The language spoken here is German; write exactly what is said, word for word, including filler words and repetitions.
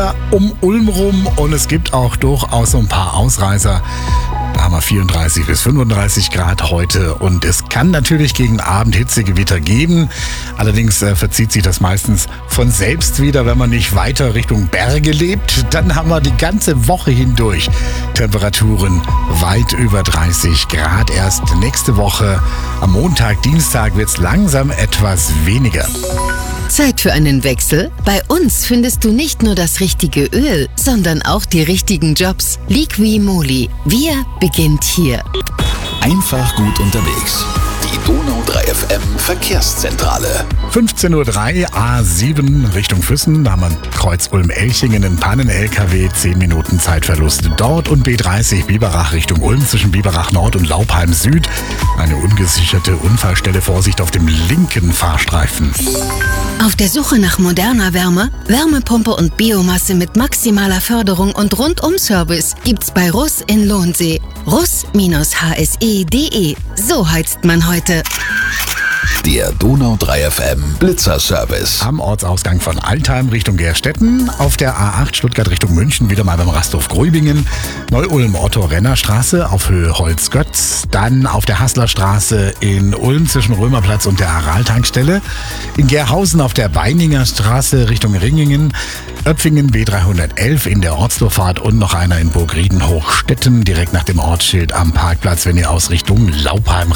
Wetter um Ulm rum und es gibt auch durchaus so ein paar Ausreißer. Da haben wir vierunddreißig bis fünfunddreißig Grad heute und es kann natürlich gegen Abend Hitzegewitter geben. Allerdings äh, verzieht sich das meistens von selbst wieder, wenn man nicht weiter Richtung Berge lebt. Dann haben wir die ganze Woche hindurch Temperaturen weit über dreißig Grad. Erst nächste Woche am Montag, Dienstag wird es langsam etwas weniger. Zeit für einen Wechsel? Bei uns findest du nicht nur das richtige Öl, sondern auch die richtigen Jobs. Liqui-Moly. Wir beginnt hier. Einfach gut unterwegs. Die Donau drei F M Verkehrszentrale. fünfzehn Uhr drei, A sieben Richtung Füssen. Da haben wir Kreuz Ulm-Elchingen, einen Pannen-L K W, zehn Minuten Zeitverlust dort. Und B dreißig Biberach Richtung Ulm zwischen Biberach Nord und Laupheim Süd. Eine ungesicherte Unfallstelle, Vorsicht auf dem linken Fahrstreifen. Auf der Suche nach moderner Wärme, Wärmepumpe und Biomasse mit maximaler Förderung und Rundum-Service gibt's bei Russ in Lohnsee. russ H S E punkt de. So heizt man heute. Der Donau drei F M Blitzerservice. Am Ortsausgang von Altheim Richtung Gerstetten, auf der A acht Stuttgart Richtung München, wieder mal beim Rasthof Gröbingen, Neu-Ulm-Otto-Renner-Straße auf Höhe Holzgötz, dann auf der Hasslerstraße in Ulm zwischen Römerplatz und der Aral-Tankstelle, in Gerhausen auf der Beininger Straße Richtung Ringingen, Öpfingen B dreihundertelf in der Ortsdurchfahrt und noch einer in Burgrieden-Hochstetten, direkt nach dem Ortsschild am Parkplatz, wenn ihr aus Richtung Laupheim